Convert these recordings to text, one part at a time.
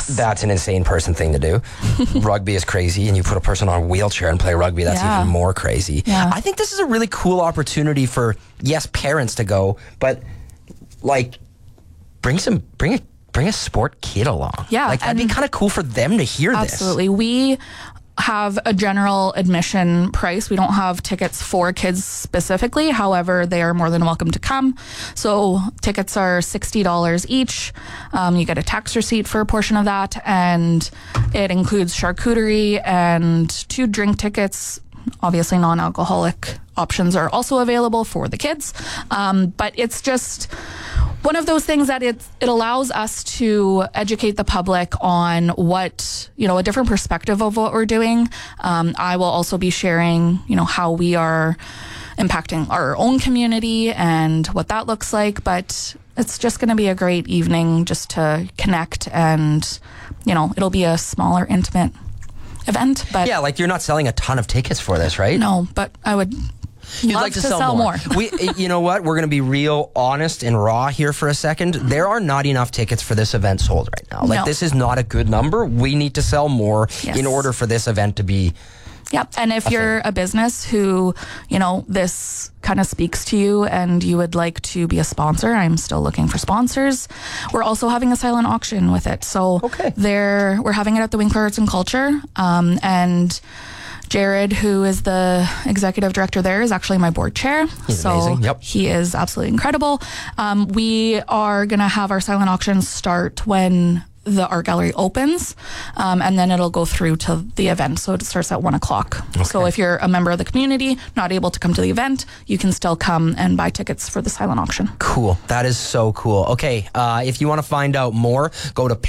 That's an insane person thing to do. Rugby is crazy, and you put a person on a wheelchair and play rugby, that's even more crazy. Yeah. I think this is a really cool opportunity for, yes, parents to go, but like bring a sport kid along. Yeah. Like that'd be kind of cool for them to hear this. Absolutely. We have a general admission price. We don't have tickets for kids specifically. However, they are more than welcome to come. So tickets are $60 each. You get a tax receipt for a portion of that, and it includes charcuterie and 2 drink tickets. Obviously, non-alcoholic options are also available for the kids. But it's just one of those things that it allows us to educate the public on what, a different perspective of what we're doing. I will also be sharing, how we are impacting our own community and what that looks like. But it's just going to be a great evening just to connect, and, it'll be a smaller, intimate event. But yeah, like you're not selling a ton of tickets for this, right? No, but I would You'd love like to to sell more. more. You know what? We're going to be real honest and raw here for a second. There are not enough tickets for this event sold right now. Like, this is not a good number. We need to sell more in order for this event to be... Yep. And if you're a business who, this kind of speaks to you and you would like to be a sponsor, I'm still looking for sponsors. We're also having a silent auction with it. So we're having it at the Winkler Arts and Culture. And Jared, who is the executive director there, is actually my board chair. He's amazing. Yep. He is absolutely incredible. We are going to have our silent auction start when the art gallery opens, and then it'll go through to the event. So it starts at 1:00. Okay. So if you're a member of the community, not able to come to the event, you can still come and buy tickets for the silent auction. Cool. That is so cool. Okay. If you want to find out more, go to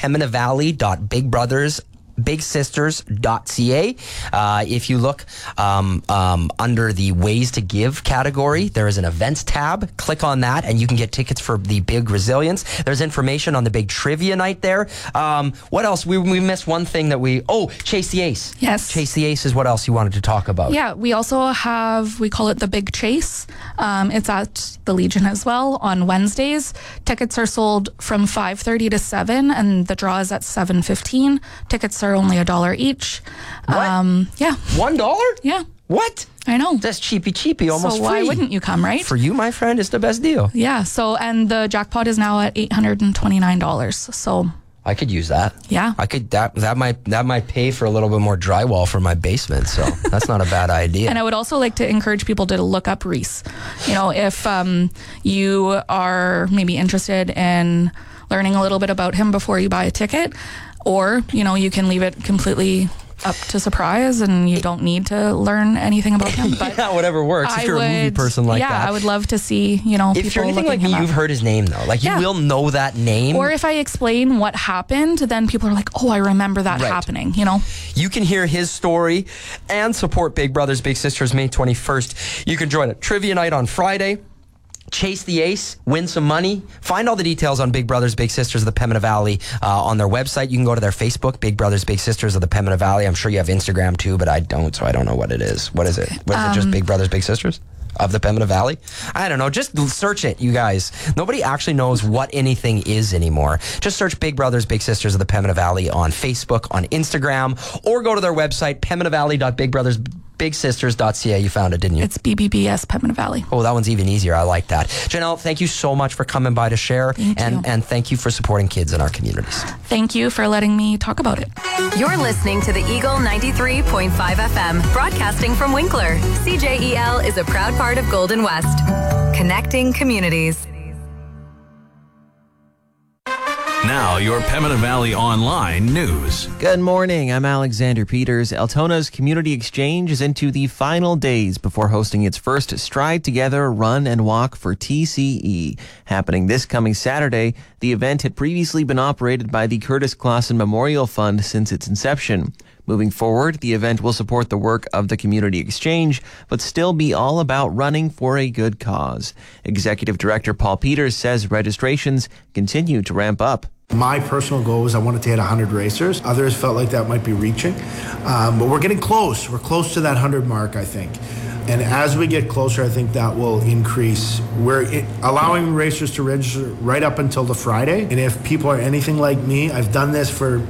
pembinavalley.bigbrothersbigsisters.ca. If you look under the Ways to Give category, there is an events tab. Click on that and you can get tickets for the Big Resilience. There's information on the big trivia night there. What else? We missed one thing that Chase the Ace. Yes. Chase the Ace is what else you wanted to talk about. Yeah, we also have, we call it the Big Chase. It's at the Legion as well on Wednesdays. Tickets are sold from 5:30 to 7 and the draw is at 7:15. Tickets are only $1 each. What? Yeah. $1? Yeah. What? I know. That's cheapy, almost free. So why wouldn't you come, right? For you, my friend, it's the best deal. Yeah. So, and the jackpot is now at $829. So I could use that. Yeah. I could that might pay for a little bit more drywall for my basement. So that's not a bad idea. And I would also like to encourage people to look up Reese. If you are maybe interested in learning a little bit about him before you buy a ticket, or, you can leave it completely up to surprise and you don't need to learn anything about him. But yeah, whatever works. If you're a movie person like that. Yeah, I would love to see, if you're anything like me, you've heard his name though. Like you will know that name. Or if I explain what happened, then people are like, oh, I remember that happening, You can hear his story and support Big Brothers Big Sisters May 21st. You can join a trivia night on Friday. Chase the Ace, win some money. Find all the details on Big Brothers Big Sisters of the Pembina Valley on their website. You can go to their Facebook, Big Brothers Big Sisters of the Pembina Valley. I'm sure you have Instagram too, but I don't, so I don't know what it is. What is it? What is it, just Big Brothers Big Sisters of the Pembina Valley? I don't know. Just search it, you guys. Nobody actually knows what anything is anymore. Just search Big Brothers Big Sisters of the Pembina Valley on Facebook, on Instagram, or go to their website, pembinavalley.bigbrothersbigsisters.ca. You found it, didn't you? It's BBBS Pembina Valley. Oh, that one's even easier. I like that. Janelle, thank you so much for coming by to share. And thank you for supporting kids in our communities. Thank you for letting me talk about it. You're listening to the Eagle 93.5 FM, broadcasting from Winkler. CJEL is a proud part of Golden West, connecting communities. Now, your Pembina Valley Online news. Good morning. I'm Alexander Peters. Altona's Community Exchange is into the final days before hosting its first Stride Together Run and Walk for TCE. Happening this coming Saturday, the event had previously been operated by the Curtis Clausen Memorial Fund since its inception. Moving forward, the event will support the work of the Community Exchange, but still be all about running for a good cause. Executive Director Paul Peters says registrations continue to ramp up. My personal goal was I wanted to hit 100 racers. Others felt like that might be reaching, but we're getting close. We're close to that 100 mark, I think. And as we get closer, I think that will increase. We're allowing racers to register right up until the Friday. And if people are anything like me, I've done this for